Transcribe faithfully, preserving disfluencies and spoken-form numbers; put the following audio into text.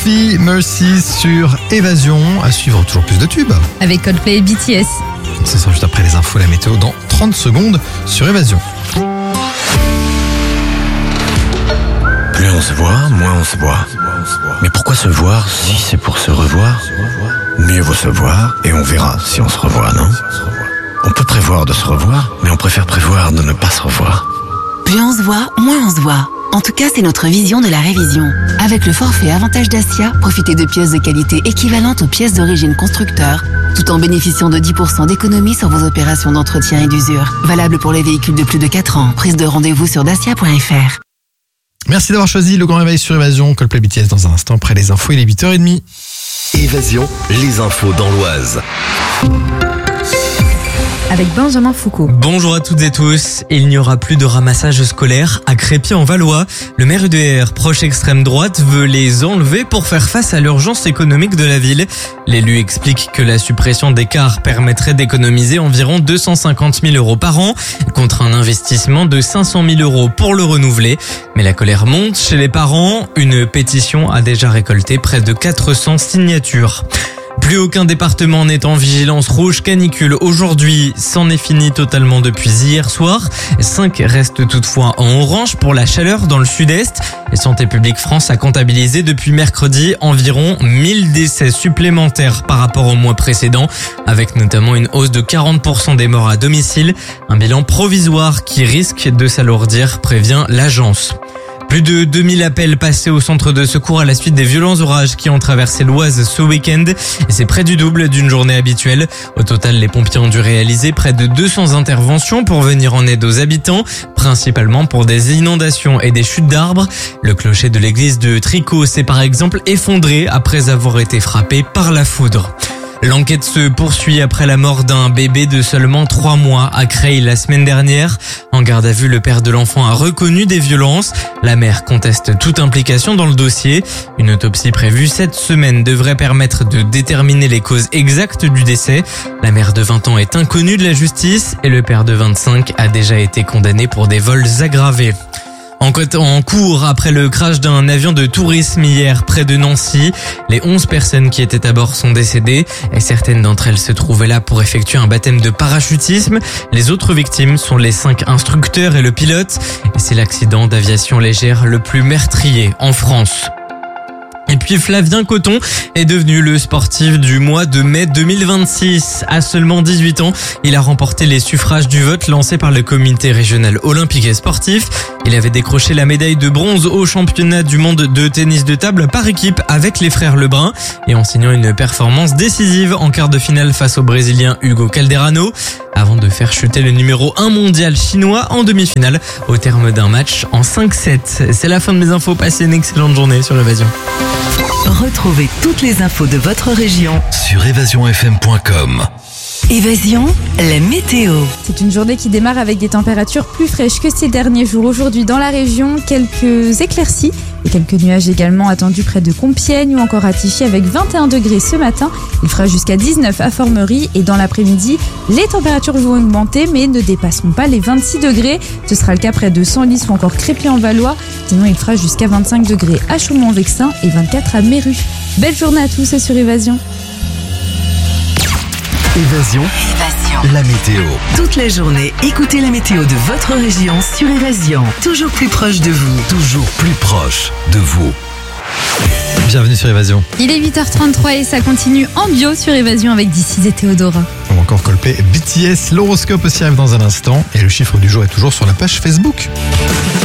Fee Mercy sur Évasion. À suivre toujours plus de tubes. Avec Coldplay et B T S. Ce sera juste après les infos, la météo dans trente secondes sur Évasion. Plus on se voit, moins on se voit. Mais pourquoi se voir si c'est pour se revoir? Mieux vaut se voir et on verra si on se revoit, non? On peut prévoir de se revoir, mais on préfère prévoir de ne pas se revoir. Plus on se voit, moins on se voit. En tout cas, c'est notre vision de la révision. Avec le forfait Avantage Dacia, profitez de pièces de qualité équivalentes aux pièces d'origine constructeur, tout en bénéficiant de dix pour cent d'économie sur vos opérations d'entretien et d'usure. Valable pour les véhicules de plus de quatre ans. Prise de rendez-vous sur dacia point f r. Merci d'avoir choisi le Grand Réveil sur Évasion. Coldplay B T S dans un instant après les infos, il est huit heures trente. Évasion, les infos dans l'Oise. Avec Benjamin Foucault. Bonjour à toutes et tous. Il n'y aura plus de ramassage scolaire à Crépy-en-Valois. Le maire U D R, proche extrême droite, veut les enlever pour faire face à l'urgence économique de la ville. L'élu explique que la suppression des cars permettrait d'économiser environ deux cent cinquante mille euros par an, contre un investissement de cinq cent mille euros pour le renouveler. Mais la colère monte chez les parents. Une pétition a déjà récolté près de quatre cents signatures. Plus aucun département n'est en vigilance rouge canicule aujourd'hui. C'en est fini totalement depuis hier soir. Cinq restent toutefois en orange pour la chaleur dans le sud-est. Et Santé publique France a comptabilisé depuis mercredi environ mille décès supplémentaires par rapport au mois précédent, avec notamment une hausse de quarante pour cent des morts à domicile. Un bilan provisoire qui risque de s'alourdir, prévient l'agence. Plus de deux mille appels passés au centre de secours à la suite des violents orages qui ont traversé l'Oise ce week-end. Et c'est près du double d'une journée habituelle. Au total, les pompiers ont dû réaliser près de deux cents interventions pour venir en aide aux habitants, principalement pour des inondations et des chutes d'arbres. Le clocher de l'église de Tricot s'est par exemple effondré après avoir été frappé par la foudre. L'enquête se poursuit après la mort d'un bébé de seulement trois mois à Creil la semaine dernière. En garde à vue, le père de l'enfant a reconnu des violences. La mère conteste toute implication dans le dossier. Une autopsie prévue cette semaine devrait permettre de déterminer les causes exactes du décès. La mère de vingt ans est inconnue de la justice et le père de vingt-cinq a déjà été condamné pour des vols aggravés. En cours après le crash d'un avion de tourisme hier près de Nancy, les onze personnes qui étaient à bord sont décédées et certaines d'entre elles se trouvaient là pour effectuer un baptême de parachutisme. Les autres victimes sont les cinq instructeurs et le pilote et c'est l'accident d'aviation légère le plus meurtrier en France. Et puis Flavien Coton est devenu le sportif du mois de mai deux mille vingt-six. À seulement dix-huit ans, il a remporté les suffrages du vote lancé par le comité régional olympique et sportif. Il avait décroché la médaille de bronze au championnat du monde de tennis de table par équipe avec les frères Lebrun et en signant une performance décisive en quart de finale face au Brésilien Hugo Calderano, avant de faire chuter le numéro un mondial chinois en demi-finale au terme d'un match en cinq sept. C'est la fin de mes infos. Passez une excellente journée sur Évasion. Retrouvez toutes les infos de votre région Sur évasion f m point com. Évasion, la météo. C'est une journée qui démarre avec des températures plus fraîches que ces derniers jours. Aujourd'hui dans la région, quelques éclaircies et quelques nuages également attendus près de Compiègne ou encore à Tichy avec vingt et un degrés ce matin. Il fera jusqu'à dix-neuf à Formerie et dans l'après-midi, les températures vont augmenter mais ne dépasseront pas les vingt-six degrés. Ce sera le cas près de Senlis ou encore Crépy-en-Valois. Sinon, il fera jusqu'à vingt-cinq degrés à Chaumont-en-Vexin et vingt-quatre à Méru. Belle journée à tous sur Évasion. Évasion, Évasion. la météo. Toute la journée, écoutez la météo de votre région sur Évasion. Toujours plus proche de vous. Toujours plus proche de vous. Bienvenue sur Évasion. Il est huit heures trente-trois et ça continue en bio sur Évasion avec Dicis et Théodora. Ou encore Coldplay B T S. L'horoscope aussi arrive dans un instant et le chiffre du jour est toujours sur la page Facebook.